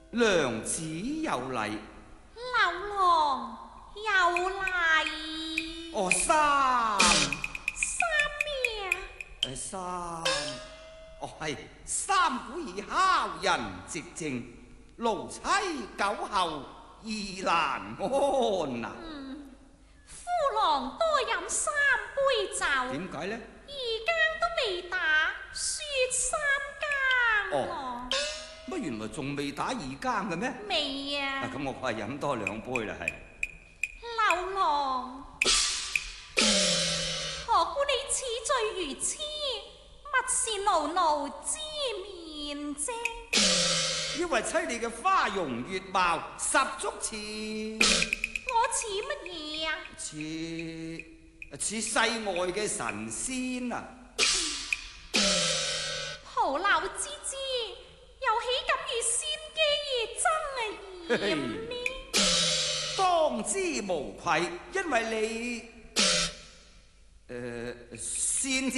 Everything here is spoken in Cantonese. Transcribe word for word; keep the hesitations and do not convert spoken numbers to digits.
娘子有禮。 劉郎有禮。 哦，三三咩啊？ 誒三，哦係三鼓兒敲人直正，奴妻久候意難安啊！ 嗯，夫郎多飲三杯酒。 點解呢？ 二更都未打，說三更咯。 乜原來仲未打二更嘅咩？ 未啊。 咁我快飲多兩杯啦，係。 劉郎，何故你此醉如痴？乜是奴奴之面啫？ 因為妻你嘅花容月貌十足似， 我似乜嘢啊？ 似似世外嘅神仙啊！ 蒲柳之姿，又豈敢與仙姬爭啊艷呢？ 當之無愧，因為你誒、呃、先至